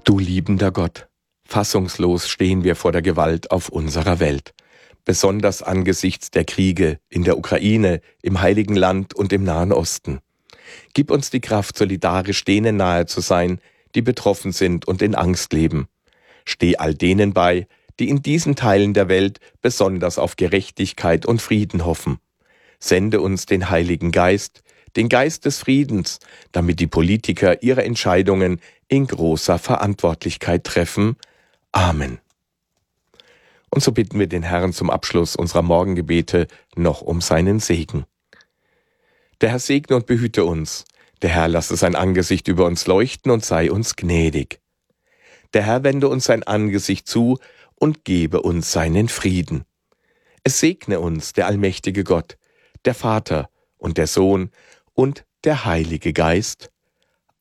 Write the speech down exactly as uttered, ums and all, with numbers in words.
Du liebender Gott, fassungslos stehen wir vor der Gewalt auf unserer Welt, besonders angesichts der Kriege in der Ukraine, im Heiligen Land und im Nahen Osten. Gib uns die Kraft, solidarisch denen nahe zu sein, die betroffen sind und in Angst leben. Steh all denen bei, die in diesen Teilen der Welt besonders auf Gerechtigkeit und Frieden hoffen. Sende uns den Heiligen Geist, den Geist des Friedens, damit die Politiker ihre Entscheidungen in großer Verantwortlichkeit treffen. Amen. Und so bitten wir den Herrn zum Abschluss unserer Morgengebete noch um seinen Segen. Der Herr segne und behüte uns. Der Herr lasse sein Angesicht über uns leuchten und sei uns gnädig. Der Herr wende uns sein Angesicht zu und gebe uns seinen Frieden. Es segne uns der allmächtige Gott, der Vater und der Sohn und der Heilige Geist.